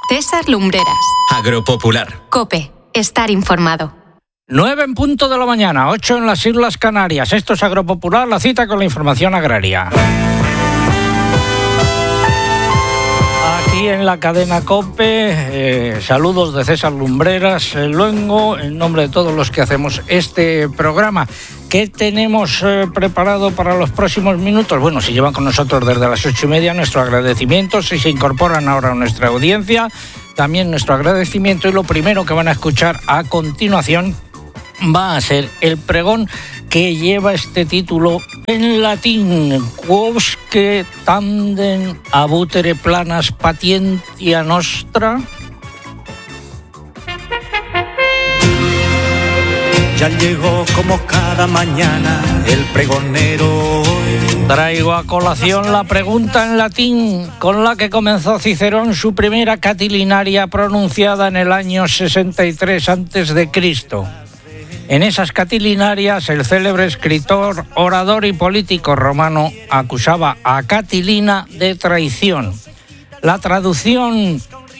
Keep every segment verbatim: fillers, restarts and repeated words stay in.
César Lumbreras. Agropopular. COPE. Estar informado. Nueve en punto de la mañana, ocho en las Islas Canarias. Esto es Agropopular, la cita con la información agraria. Aquí en la cadena COPE, eh, saludos de César Lumbreras, eh, Luengo, en nombre de todos los que hacemos este programa. ¿Qué tenemos eh, preparado para los próximos minutos? Bueno, si llevan con nosotros desde las ocho y media, nuestro agradecimiento. Si se incorporan ahora a nuestra audiencia, también nuestro agradecimiento. Y lo primero que van a escuchar a continuación va a ser el pregón que lleva este título en latín: Quousque tandem abutere planas patientia nostra. Ya llegó como cada mañana el pregonero. Traigo a colación la pregunta en latín con la que comenzó Cicerón su primera catilinaria pronunciada en el año sesenta y tres antes de Cristo. En esas catilinarias, el célebre escritor, orador y político romano acusaba a Catilina de traición. La traducción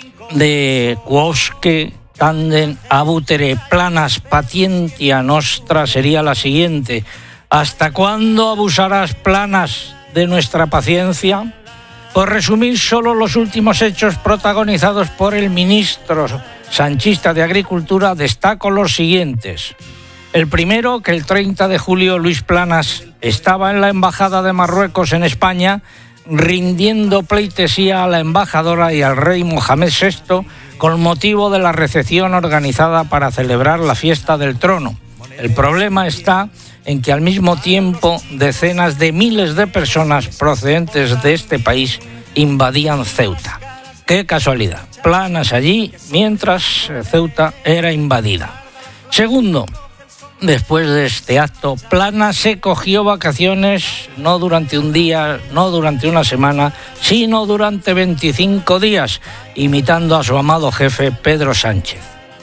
de quousque tandem abutere planas patientia nostra sería la siguiente: ¿hasta cuándo abusarás, planas, de nuestra paciencia? Por resumir solo los últimos hechos protagonizados por el ministro sanchista de Agricultura, destaco los siguientes. El primero, que el treinta de julio Luis Planas estaba en la Embajada de Marruecos en España rindiendo pleitesía a la embajadora y al rey Mohamed sexto con motivo de la recepción organizada para celebrar la fiesta del trono. El problema está en que al mismo tiempo decenas de miles de personas procedentes de este país invadían Ceuta. ¡Qué casualidad! Planas allí mientras Ceuta era invadida. Segundo, después de este acto, Planas se cogió vacaciones no durante un día, no durante una semana, sino durante veinticinco días, imitando a su amado jefe Pedro Sánchez.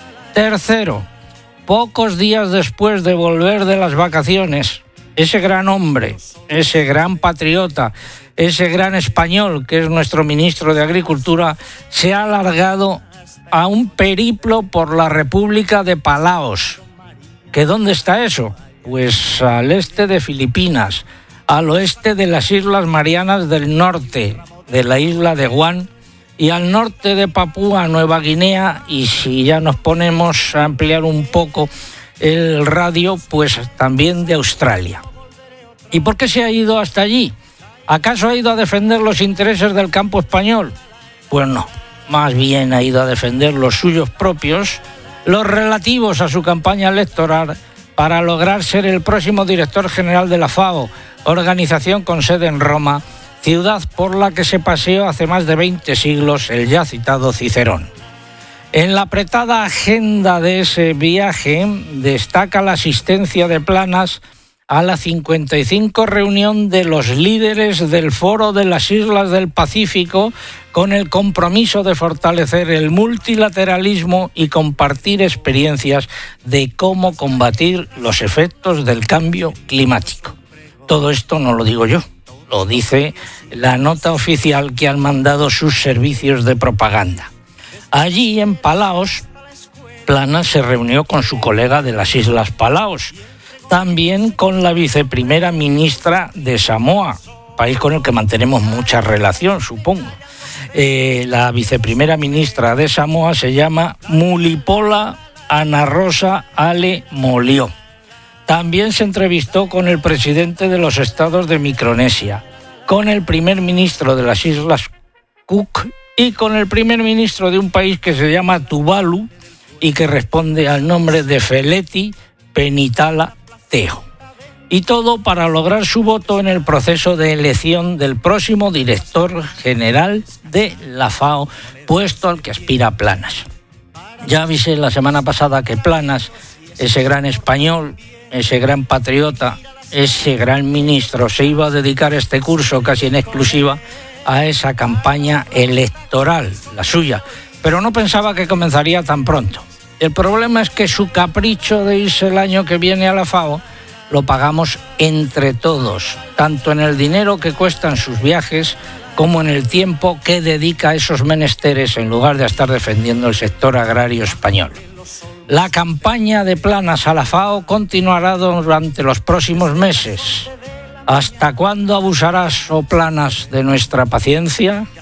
Tercero, pocos días después de volver de las vacaciones, ese gran hombre, ese gran patriota, ese gran español que es nuestro ministro de Agricultura, se ha alargado a un periplo por la República de Palaos. ¿Que dónde está eso? Pues al este de Filipinas, al oeste de las Islas Marianas del Norte, de la isla de Guam, y al norte de Papúa Nueva Guinea, y si ya nos ponemos a ampliar un poco el radio, pues también de Australia. ¿Y por qué se ha ido hasta allí? ¿Acaso ha ido a defender los intereses del campo español? Pues no, más bien ha ido a defender los suyos propios, los relativos a su campaña electoral, para lograr ser el próximo director general de la FAO, organización con sede en Roma, ciudad por la que se paseó hace más de veinte siglos el ya citado Cicerón. En la apretada agenda de ese viaje destaca la asistencia de Planas a la cincuenta y cinco reunión de los líderes del Foro de las Islas del Pacífico, con el compromiso de fortalecer el multilateralismo y compartir experiencias de cómo combatir los efectos del cambio climático. Todo esto no lo digo yo, lo dice la nota oficial que han mandado sus servicios de propaganda. Allí en Palaos, Planas se reunió con su colega de las Islas Palaos, también con la viceprimera ministra de Samoa, país con el que mantenemos mucha relación, supongo. Eh, la viceprimera ministra de Samoa se llama Mulipola Ana Rosa Ale Molió. También se entrevistó con el presidente de los estados de Micronesia, con el primer ministro de las Islas Cook y con el primer ministro de un país que se llama Tuvalu y que responde al nombre de Feleti Penitala Teo. Y todo para lograr su voto en el proceso de elección del próximo director general de la FAO, puesto al que aspira Planas. Ya avisé la semana pasada que Planas, ese gran español, ese gran patriota, ese gran ministro, se iba a dedicar este curso casi en exclusiva a esa campaña electoral, la suya, pero no pensaba que comenzaría tan pronto. El problema es que su capricho de irse el año que viene a la FAO lo pagamos entre todos, tanto en el dinero que cuestan sus viajes como en el tiempo que dedica a esos menesteres en lugar de estar defendiendo el sector agrario español. La campaña de Planas a la FAO continuará durante los próximos meses. ¿Hasta cuándo abusarás, oh Planas, de nuestra paciencia?